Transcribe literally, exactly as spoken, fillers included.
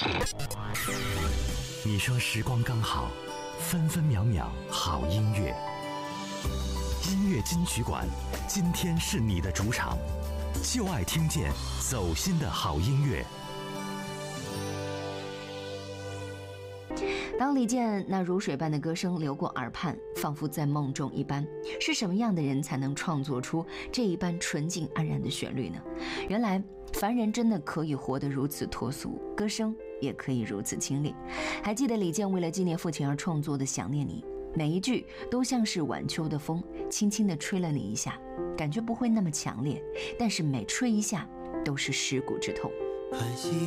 你说时光刚好，分分秒秒好音乐。音乐金曲馆，今天是你的主场，就爱听见走心的好音乐。 当李健那如水般的歌声流过耳畔，仿佛在梦中一般，是什么样的人才能创作出这一般纯净安然的旋律呢？原来凡人真的可以活得如此脱俗，歌声也可以如此清丽。还记得李健为了纪念父亲而创作的《想念你》，每一句都像是晚秋的风，轻轻地吹了你一下，感觉不会那么强烈，但是每吹一下都是蚀骨之痛。